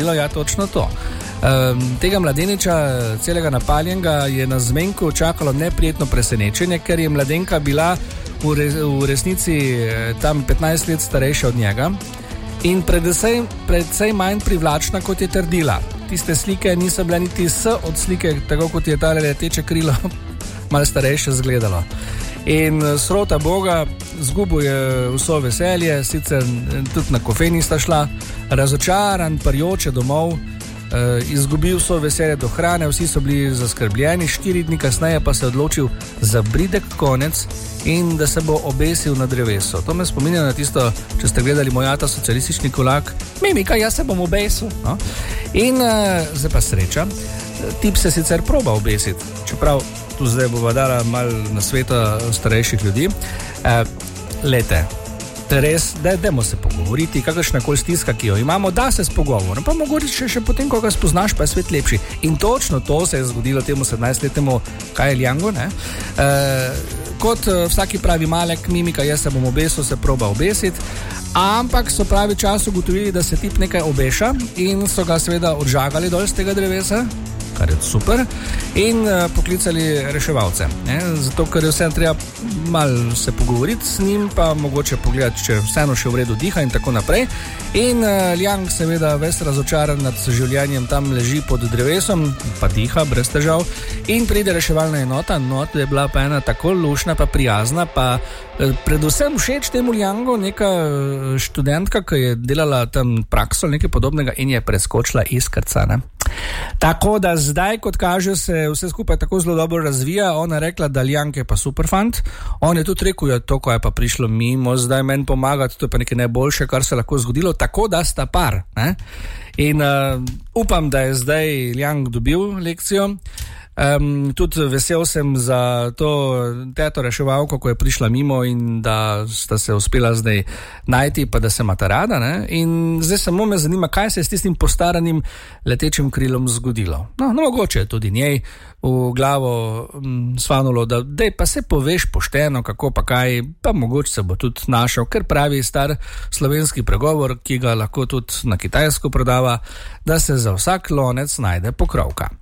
zgodilo? Ja, točno to. Tega mladeniča, celega napaljenega, je na zmenku čakalo neprijetno presenečenje, ker je mladenka bila v resnici tam 15 let starejša od njega in predvsej manj privlačna, kot je trdila. Tiste slike niso bile niti od slike, tako kot je tale leteče krilo malo starejše zgledalo. In srota Boga, zgubil je vso veselje, sicer tudi na kofeni sta šla, razočaran, parjoče domov, izgubil vso veselje do hrane, vsi so bili zaskrbljeni, 4 dni kasneje pa se je odločil za bridek konec in da se bo obesil na drevesu. To me spominja na tisto, če ste gledali Moj ata socialistični kulak, Mimika, jaz se bom obesil. No? In zdaj pa sreča, tip se sicer proba obesiti, čeprav tu zdaj bova dala malo na sveta starejših ljudi. Lete, res, dajmo se pogovoriti, kakršnakoli stiska, ki jo imamo, da se s pogovorom, pa mogoče še potem, ko ga spoznaš, pa je svet lepši. In točno to se je zgodilo temu 17-letnemu Kai Liangu, ne? Kot vsaki pravi Malek, Mimika, jaz se bom obesil, se proba obesiti, ampak so pravi čas ugotovili, da se tip nekaj obeša in so ga seveda odžagali dol z tega drevesa, kar je super, in poklicali reševalce. Zato, ker je vseeno treba malo se pogovoriti z njim, pa mogoče pogledati, če vseeno še v redu diha in tako naprej. In Liang seveda ves razočaran nad življenjem tam leži pod drevesom, pa diha brez težav, in pride reševalna enota, je bila pa ena tako lušna, pa prijazna, pa predvsem všeč temu Liangu neka študentka, ki je delala tam prakso, nekaj podobnega in je preskočila iskrca, ne. Tako da zdaj, kot kaže, se vse skupaj tako zelo dobro razvija. Ona je rekla, da Liang je pa super fant. On je tudi rekel, to, ko je pa prišlo mimo, zdaj meni pomagati, to je pa nekaj najboljše, kar se lahko zgodilo, tako da sta par. Ne? In upam, da je zdaj Liang dobil lekcijo. Tudi vesel sem za to teto reševalko, ko je prišla mimo in da sta se uspela zdaj najti, pa da se imata rada, ne? In zdaj samo me zanima, kaj se je s tistim postaranim letečim krilom zgodilo. No, mogoče je tudi njej v glavo svanulo, da dej pa se poveš pošteno, kako pa kaj, pa mogoče se bo tudi našel, ker pravi star slovenski pregovor, ki ga lahko tudi na Kitajsko prodava, da se za vsak lonec najde pokrovka.